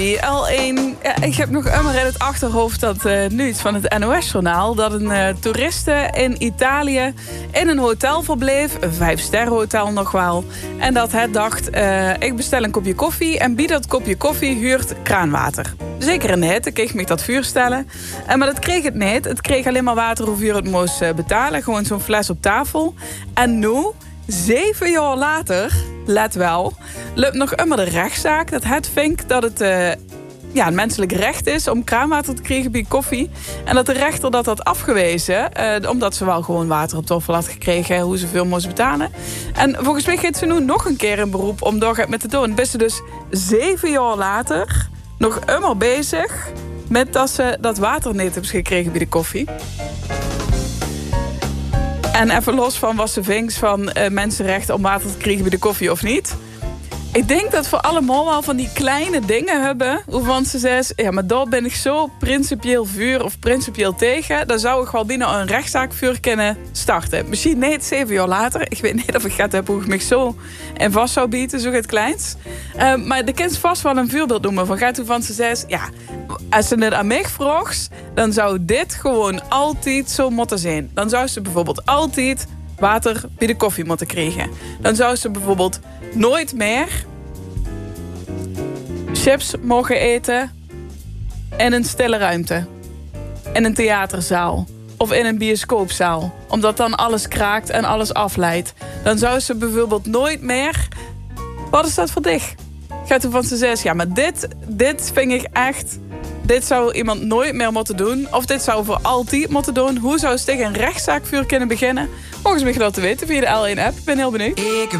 L1, ja, ik heb nog immer in het achterhoofd dat nieuws van het NOS-journaal... dat een toeriste in Italië in een hotel verbleef, een 5-sterrenhotel nog wel... en dat hij dacht, ik bestel een kopje koffie... en bij dat kopje koffie huurt kraanwater. Zeker in de hitte, kreeg me dat vuur stellen. Maar dat kreeg het niet. Het kreeg alleen maar water hoeveel je het moest betalen. Gewoon zo'n fles op tafel. En nu, 7 jaar later, let wel... loopt nog immer de rechtszaak dat het vindt dat het een menselijk recht is... om kraanwater te krijgen bij koffie. En dat de rechter dat had afgewezen... omdat ze wel gewoon water op tafel had gekregen... hoe ze veel moest betalen. En volgens mij gaat ze nu nog een keer in beroep... om doorgaan met te doen. Best ze dus 7 jaar later... nog immer bezig met dat ze dat water niet hebben gekregen bij de koffie. En even los van wat ze vindt van mensenrechten om water te krijgen bij de koffie of niet. Ik denk dat we allemaal wel van die kleine dingen hebben... waarvan ze zegt, ja, maar daar ben ik zo principieel vuur of principieel tegen... dan zou ik wel binnen een rechtszaak vuur kunnen starten. Misschien niet 7 jaar later. Ik weet niet of ik gaat hebben hoe ik me zo en vast zou bieden, zo het kleins. Maar de kind vast wel een voorbeeld noemen. Van gaat u van ze zegt, ja, als ze het aan mij vraagt... dan zou dit gewoon altijd zo moeten zijn. Dan zou ze bijvoorbeeld altijd water bij de koffie moeten krijgen. Dan zou ze bijvoorbeeld nooit meer chips mogen eten in een stille ruimte. In een theaterzaal. Of in een bioscoopzaal. Omdat dan alles kraakt en alles afleidt. Dan zou ze bijvoorbeeld nooit meer... Wat is dat voor dich? Gaat u van ze zeggen, ja, maar dit vind ik echt... Dit zou iemand nooit meer moeten doen. Of dit zou voor altijd moeten doen. Hoe zou ze tegen een rechtszaak vuur kunnen beginnen? Mogen ze me laten weten via de L1-app. Ik ben heel benieuwd.